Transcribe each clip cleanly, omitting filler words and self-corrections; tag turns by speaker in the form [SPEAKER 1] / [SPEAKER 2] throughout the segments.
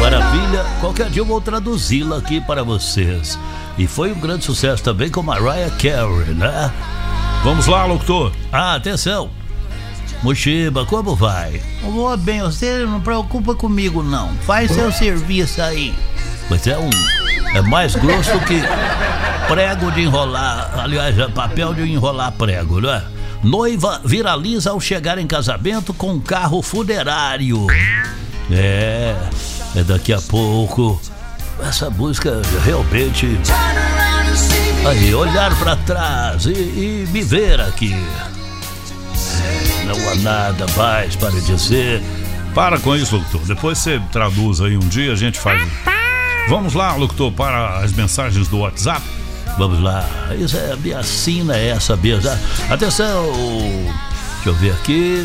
[SPEAKER 1] Maravilha, qualquer dia eu vou traduzi-la aqui para vocês. E foi um grande sucesso também com Mariah Carey, né?
[SPEAKER 2] Vamos lá, locutor.
[SPEAKER 1] Atenção. Mochiba, como vai?
[SPEAKER 3] Eu vou bem, você não preocupa comigo não. Faz seu serviço aí.
[SPEAKER 1] Mas é mais grosso que prego de enrolar. Aliás, é papel de enrolar prego, não é? Noiva viraliza ao chegar em casamento com carro funerário. É daqui a pouco. Essa música realmente. Aí, olhar pra trás e me ver aqui. Não há nada mais para dizer.
[SPEAKER 2] Para com isso, locutor. Depois você traduz aí um dia, a gente faz. Vamos lá, locutor, para as mensagens do WhatsApp.
[SPEAKER 1] Vamos lá. Isso é minha sina, essa mesmo. Atenção. Deixa eu ver aqui.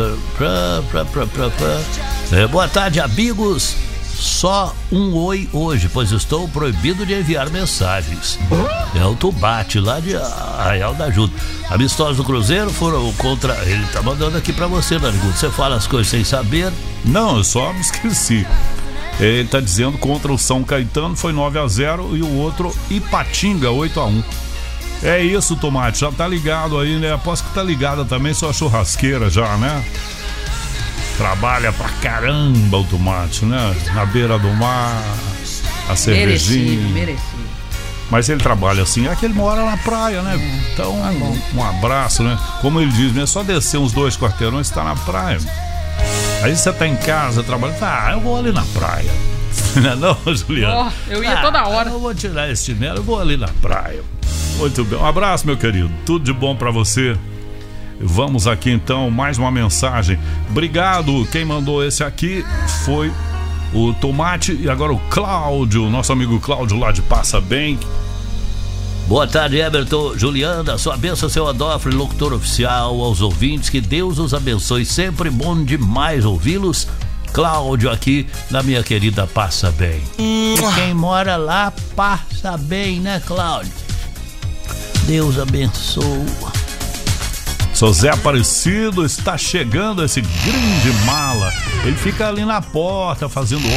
[SPEAKER 1] Boa tarde, amigos. Só um oi hoje, pois estou proibido de enviar mensagens. É o Tubate lá de Arraial da Ajuda. Amistosos do Cruzeiro foram contra. Ele tá mandando aqui pra você, Narigudo. Você fala as coisas sem saber?
[SPEAKER 2] Não, eu só me esqueci. Ele tá dizendo contra o São Caetano foi 9-0 e o outro Ipatinga 8-1. É isso, Tomate, já tá ligado aí, né? Aposto que tá ligada também sua churrasqueira já, né? Trabalha pra caramba o Tomate, né? Na beira do mar, a cervejinha.
[SPEAKER 4] Merecido.
[SPEAKER 2] Mas ele trabalha assim, é que ele mora na praia, né? Então, um abraço, né? Como ele diz, né? Só descer uns 2 quarteirões e tá na praia. Aí você tá em casa trabalhando, eu vou ali na praia. Não, Juliano?
[SPEAKER 4] Eu ia toda hora.
[SPEAKER 1] Eu vou tirar esse chinelo, eu vou ali na praia.
[SPEAKER 2] Muito bem, um abraço, meu querido. Tudo de bom pra você. Vamos aqui então, mais uma mensagem. Obrigado, quem mandou esse aqui foi o Tomate e agora o Cláudio, nosso amigo Cláudio lá de Passa Bem.
[SPEAKER 1] Boa tarde, Everton, Juliana, sua bênção, seu Adolfo, locutor oficial, aos ouvintes, que Deus os abençoe, sempre bom demais ouvi-los. Cláudio aqui, na minha querida Passa Bem.
[SPEAKER 3] Quem mora lá passa bem, né, Cláudio? Deus abençoa.
[SPEAKER 2] Seu Zé Aparecido, está chegando esse grande mala. Ele fica ali na porta fazendo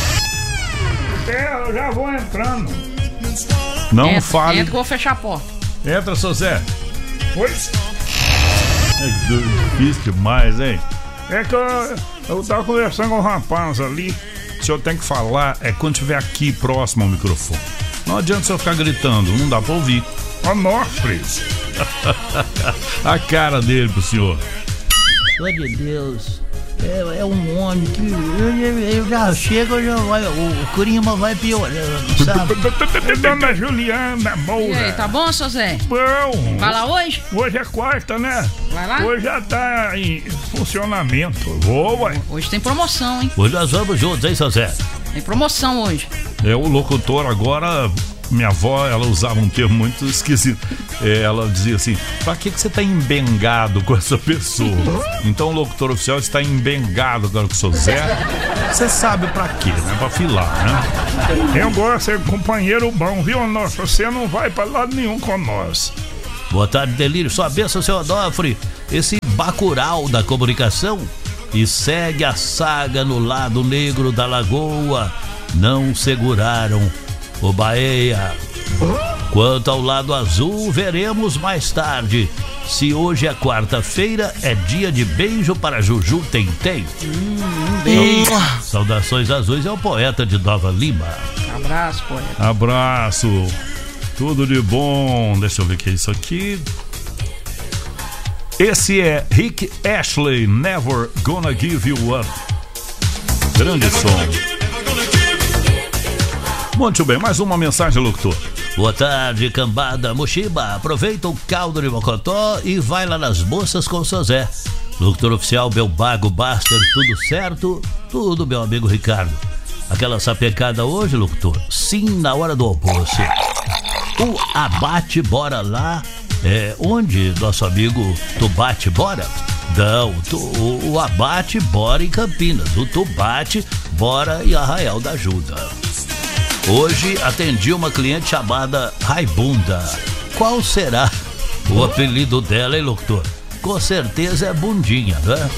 [SPEAKER 2] hora.
[SPEAKER 5] Eu já vou entrando.
[SPEAKER 2] Não fale.
[SPEAKER 4] Entra que eu vou fechar a porta.
[SPEAKER 2] Entra, seu Zé.
[SPEAKER 5] Oi?
[SPEAKER 2] É difícil demais, hein?
[SPEAKER 5] É que eu tava conversando com o rapaz ali.
[SPEAKER 2] O senhor tem que falar quando estiver aqui próximo ao microfone. Não adianta o senhor ficar gritando, não dá pra ouvir.
[SPEAKER 5] Onofre.
[SPEAKER 2] A cara dele pro senhor.
[SPEAKER 3] Pelo de Deus. É um homem que eu já chego, o clima vai piorando, sabe?
[SPEAKER 5] Dona Juliana, boa.
[SPEAKER 4] E aí, tá bom, seu Zé?
[SPEAKER 5] Bom.
[SPEAKER 4] Vai lá hoje?
[SPEAKER 5] Hoje é quarta, né?
[SPEAKER 4] Vai lá?
[SPEAKER 5] Hoje já tá em funcionamento. Vou, ué.
[SPEAKER 4] Hoje tem promoção, hein?
[SPEAKER 1] Hoje nós vamos juntos, hein, seu Zé?
[SPEAKER 4] Tem promoção hoje.
[SPEAKER 2] O locutor agora. Minha avó, ela usava um termo muito esquisito. Ela dizia assim: pra que você tá embengado com essa pessoa? Então o locutor oficial está embengado agora com o seu Zé. Você sabe pra quê, né? Pra filar, né?
[SPEAKER 5] Eu gosto de companheiro bom, viu, nossa? Você não vai pra lado nenhum com nós.
[SPEAKER 1] Boa tarde, Delírio. Sua bênção, seu Adolfo. Esse Bacurau da comunicação. E segue a saga no lado negro da lagoa. Não seguraram o Bahia. Quanto ao lado azul, veremos mais tarde. Se hoje é quarta-feira, é dia de beijo para Juju Tentem.
[SPEAKER 3] Beijo.
[SPEAKER 1] Saudações azuis é o poeta de Nova Lima.
[SPEAKER 4] Abraço, poeta.
[SPEAKER 2] Abraço. Tudo de bom. Deixa eu ver o que é isso aqui. Esse é Rick Astley, Never Gonna Give You Up. Grande som. Muito bem, mais uma mensagem, locutor.
[SPEAKER 1] Boa tarde, cambada Mochiba. Aproveita o caldo de mocotó e vai lá nas moças com o seu Zé. Locutor oficial Belbago Baster, tudo certo? Tudo, meu amigo Ricardo. Aquela sapecada hoje, locutor? Sim, na hora do almoço. O Abate Bora lá. Onde nosso amigo Tubate Bora? Não, o Abate Bora em Campinas. O Tubate Bora em Arraial da Ajuda. Hoje atendi uma cliente chamada Raibunda. Qual será o apelido dela, hein, locutor? Com certeza é Bundinha, né?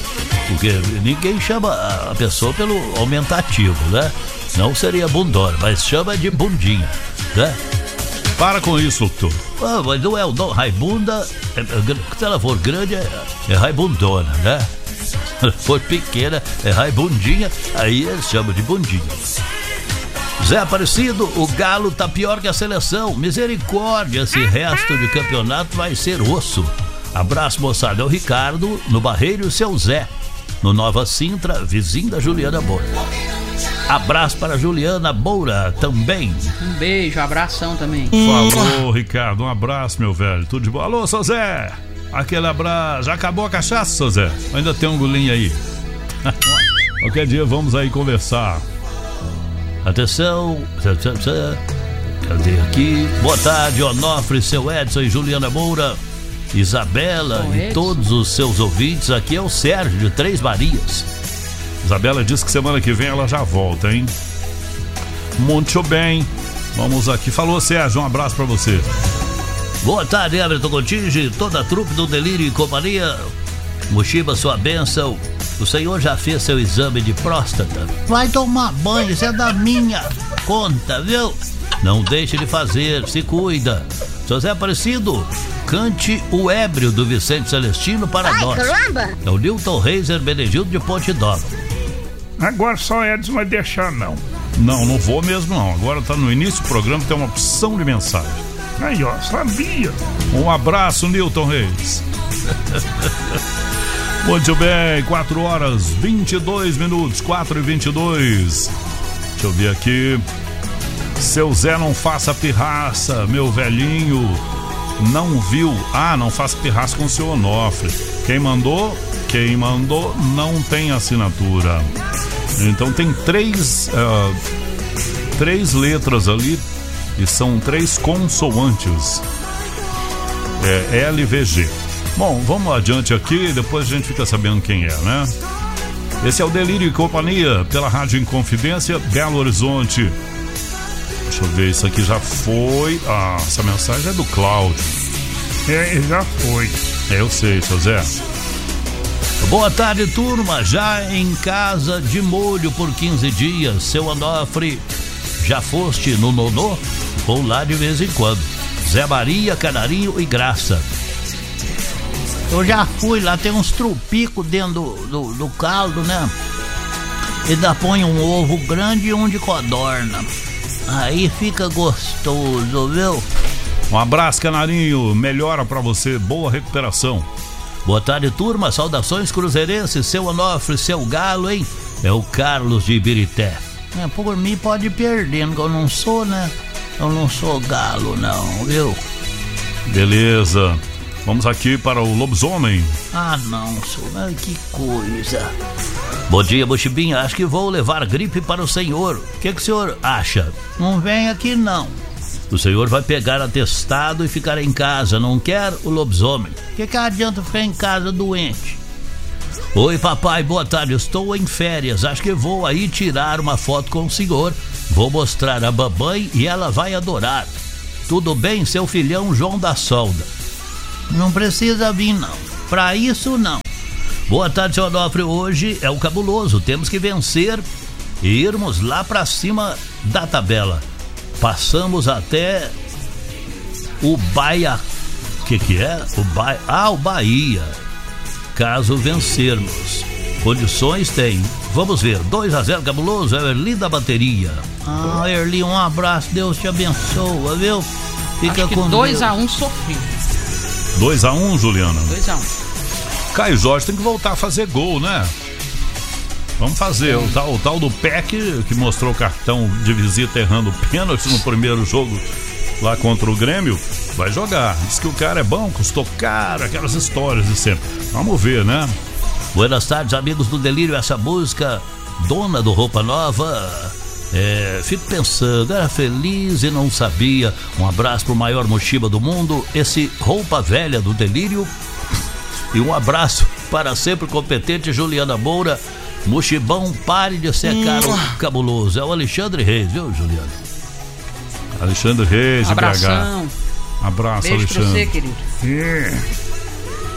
[SPEAKER 1] Porque ninguém chama a pessoa pelo aumentativo, né? Não seria bundona, mas chama de bundinha, né?
[SPEAKER 2] Para com isso, doutor.
[SPEAKER 1] Mas não é o nome, raibunda, se ela for grande é raibundona, né? Se ela for pequena é raibundinha, aí eles chamam de bundinha. Zé Aparecido, o Galo tá pior que a seleção. Misericórdia, esse resto de campeonato vai ser osso. Abraço, moçada. É o Ricardo, no Barreiro, e o seu Zé, no Nova Sintra, vizinho da Juliana Moura. Abraço para a Juliana Moura também.
[SPEAKER 4] Um beijo, abração também.
[SPEAKER 2] Falou, Ricardo. Um abraço, meu velho. Tudo de bom. Alô, seu Zé. Aquele abraço. Já acabou a cachaça, seu Zé? Ainda tem um golinho aí. Qualquer dia vamos aí conversar.
[SPEAKER 1] Atenção, cadê aqui? Boa tarde, Onofre, seu Edson e Juliana Moura, Isabela e todos os seus ouvintes. Aqui é o Sérgio de Três Marias.
[SPEAKER 2] Isabela disse que semana que vem ela já volta, hein? Muito bem. Vamos aqui. Falou, Sérgio, um abraço pra você.
[SPEAKER 1] Boa tarde, Everton Contige, toda a trupe do Delírio e Companhia. Mochiba, sua bênção. O senhor já fez seu exame de próstata?
[SPEAKER 3] Vai tomar banho, isso é da minha conta, viu?
[SPEAKER 1] Não deixe de fazer, se cuida. Seu Zé Aparecido, cante o ébrio do Vicente Celestino para nós.
[SPEAKER 6] Caramba!
[SPEAKER 1] É o Nilton Reiser Benedildo de Ponte Nova.
[SPEAKER 5] Agora só Edson vai deixar, não.
[SPEAKER 2] Não vou mesmo, não. Agora tá no início do programa, tem uma opção de mensagem.
[SPEAKER 5] Aí, ó, sabia.
[SPEAKER 2] Um abraço, Nilton Reis. Muito bem, 4 horas 22 minutos, 4h22. Deixa eu ver aqui. Seu Zé, não faça pirraça, meu velhinho. Não viu? Não faça pirraça com o seu Onofre. Quem mandou não tem assinatura. Então tem três letras ali e são 3 consoantes. É LVG. Bom, vamos adiante aqui, depois a gente fica sabendo quem é, né? Esse é o Delírio e Companhia, pela Rádio Inconfidência, Belo Horizonte. Deixa eu ver, isso aqui já foi. Essa mensagem é do Cláudio.
[SPEAKER 5] Já foi.
[SPEAKER 2] Eu sei, seu Zé.
[SPEAKER 1] Boa tarde, turma. Já em casa de molho por 15 dias. Seu Onofre, já foste no Nonô? Vou lá de vez em quando. Zé Maria, Canarinho e Graça.
[SPEAKER 3] Eu já fui lá, tem uns trupicos dentro do caldo, né? E ainda põe um ovo grande e um de codorna. Aí fica gostoso, viu?
[SPEAKER 2] Um abraço, Canarinho. Melhora pra você. Boa recuperação.
[SPEAKER 1] Boa tarde, turma. Saudações cruzeirenses. Seu Onofre, seu Galo, hein? É o Carlos de Ibirité.
[SPEAKER 3] Por mim pode ir perdendo, que eu não sou, né? Eu não sou galo, não, viu?
[SPEAKER 2] Beleza. Vamos aqui para o lobisomem.
[SPEAKER 3] Não, senhor. Que coisa.
[SPEAKER 1] Bom dia, Mochibinha. Acho que vou levar gripe para o senhor. O que o senhor acha?
[SPEAKER 3] Não vem aqui, não.
[SPEAKER 1] O senhor vai pegar atestado e ficar em casa. Não quer o lobisomem?
[SPEAKER 3] O que adianta ficar em casa doente?
[SPEAKER 1] Oi, papai. Boa tarde. Estou em férias. Acho que vou aí tirar uma foto com o senhor. Vou mostrar a babãe e ela vai adorar. Tudo bem, seu filhão João da Solda?
[SPEAKER 3] Não precisa vir, não. Pra isso, não.
[SPEAKER 1] Boa tarde, seu Onofre. Hoje é o cabuloso. Temos que vencer e irmos lá pra cima da tabela. Passamos até o Bahia. O que é? O Bahia. Caso vencermos. Condições tem. Vamos ver. 2-0, cabuloso. É Erli da bateria.
[SPEAKER 3] Erli, um abraço. Deus te abençoa, viu?
[SPEAKER 4] Fica com 2-1 sofrido.
[SPEAKER 2] 2-1, Juliana?
[SPEAKER 4] 2-1.
[SPEAKER 2] Caio Jorge tem que voltar a fazer gol, né? Vamos fazer. O tal do PEC, que mostrou o cartão de visita errando pênalti no primeiro jogo lá contra o Grêmio, vai jogar. Diz que o cara é bom, custou caro, aquelas histórias de sempre. Vamos ver, né?
[SPEAKER 1] Buenas tardes, amigos do Delírio. Essa música, Dona do Roupa Nova, fico pensando, era feliz e não sabia. Um abraço pro maior mochiba do mundo, esse Roupa Velha do Delírio. E um abraço para sempre competente Juliana Moura. Mochibão, pare de secar o cabuloso. É o Alexandre Reis, viu, Juliana?
[SPEAKER 2] Alexandre Reis,
[SPEAKER 4] abração.
[SPEAKER 2] BH. Abraço,
[SPEAKER 4] beijo
[SPEAKER 2] Alexandre.
[SPEAKER 4] Pra você, querido.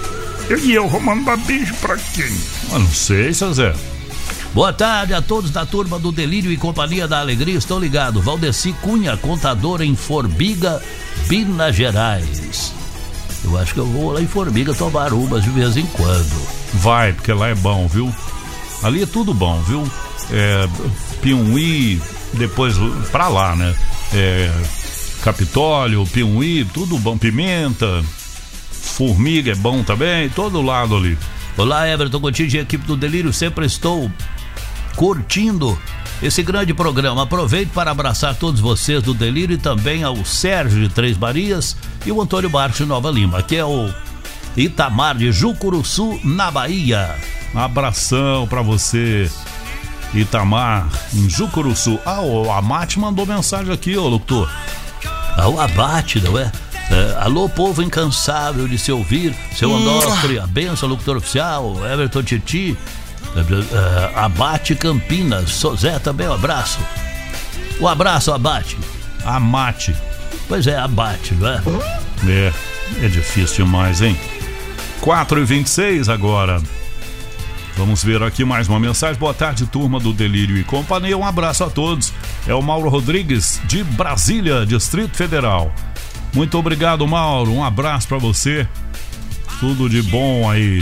[SPEAKER 5] E eu vou mandar beijo pra quem?
[SPEAKER 2] Eu não sei, seu Zé.
[SPEAKER 1] Boa tarde a todos da turma do Delírio e Companhia da Alegria. Estou ligado. Valdeci Cunha, contador em Formiga, Minas Gerais. Eu acho que eu vou lá em Formiga tomar umas de vez em quando.
[SPEAKER 2] Vai, porque lá é bom, viu? Ali é tudo bom, viu? Piauí, depois pra lá, né? Capitólio, Piauí, tudo bom. Pimenta, Formiga é bom também, todo lado ali.
[SPEAKER 1] Olá, Everton Coutinho, equipe do Delírio. Sempre estou curtindo esse grande programa. Aproveito para abraçar todos vocês do Delírio e também ao Sérgio de Três Marias e o Antônio Marcos de Nova Lima, que é o Itamar de Jucuruçu, na Bahia.
[SPEAKER 2] Um abração pra você, Itamar, em Jucuruçu. O Amate mandou mensagem aqui, ô locutor.
[SPEAKER 1] O Abate, não é? Alô, povo incansável de se ouvir. Seu Onofre, a benção, locutor oficial, Everton Titi, Abate Campinas, Sozé também, um abraço. Um abraço, Abate.
[SPEAKER 2] Amate.
[SPEAKER 1] Pois é, Abate, não é?
[SPEAKER 2] É difícil demais, hein? 4h26 agora. Vamos ver aqui mais uma mensagem. Boa tarde, turma do Delírio e Companhia. Um abraço a todos. É o Mauro Rodrigues, de Brasília, Distrito Federal. Muito obrigado, Mauro. Um abraço pra você. Tudo de bom aí.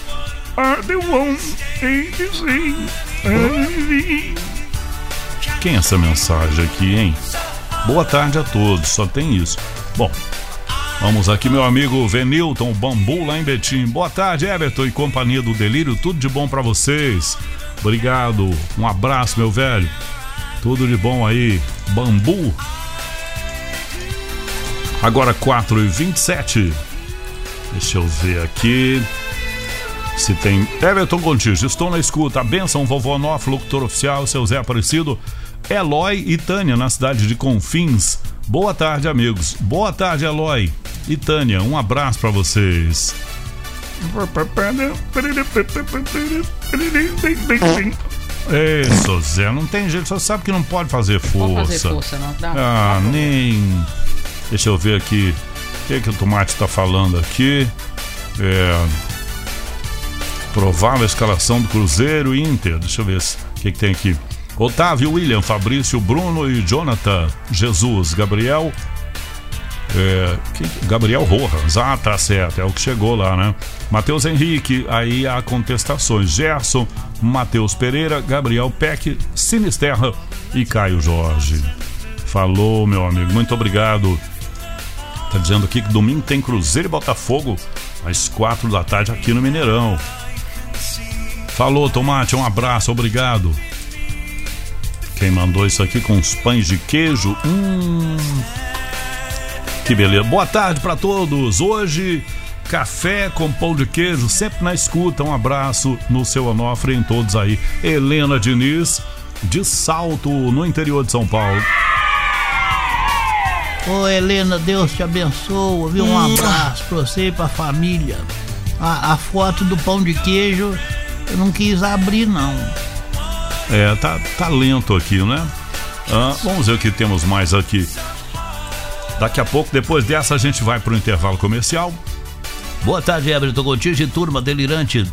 [SPEAKER 2] Quem é essa mensagem aqui, hein? Boa tarde a todos. Só tem isso. Bom, vamos aqui, meu amigo Venilton Bambu, lá em Betim. Boa tarde, Everton e Companhia do Delírio. Tudo de bom pra vocês. Obrigado. Um abraço, meu velho. Tudo de bom aí. Bambu. Agora 4h27. Deixa eu ver aqui se tem. Everton Contígio, estou na escuta. A benção, vovó Nof, locutor oficial, seu Zé Aparecido, Eloy e Tânia, na cidade de Confins. Boa tarde, amigos. Boa tarde, Eloy e Tânia. Um abraço pra vocês. Isso, Zé, não tem jeito. Você sabe que não pode fazer força.
[SPEAKER 4] Não pode fazer força, não. Dá.
[SPEAKER 2] Nem. Deixa eu ver aqui. O que o Tomate está falando aqui? Provável escalação do Cruzeiro e Inter. Deixa eu ver o que tem aqui. Otávio, William, Fabrício, Bruno e Jonathan, Jesus, Gabriel. Gabriel Rojas. Ah, tá certo. É o que chegou lá, né? Matheus Henrique. Aí há contestações. Gerson, Matheus Pereira, Gabriel Peck, Sinisterra e Caio Jorge. Falou, meu amigo. Muito obrigado. Tá dizendo aqui que domingo tem Cruzeiro e Botafogo às 4 da tarde aqui no Mineirão. Falou, Tomate, um abraço, obrigado. Quem mandou isso aqui com os pães de queijo? Que beleza. Boa tarde pra todos. Hoje, café com pão de queijo, sempre na escuta. Um abraço no seu Onofre, em todos aí. Helena Diniz, de Salto, no interior de São Paulo.
[SPEAKER 3] Ô Helena, Deus te abençoe, viu? Um abraço pra você e pra família. A foto do pão de queijo eu não quis abrir, não.
[SPEAKER 2] Tá lento aqui, né? Vamos ver o que temos mais aqui. Daqui a pouco, depois dessa, a gente vai pro intervalo comercial.
[SPEAKER 1] Boa tarde, Everton Contígio, turma delirante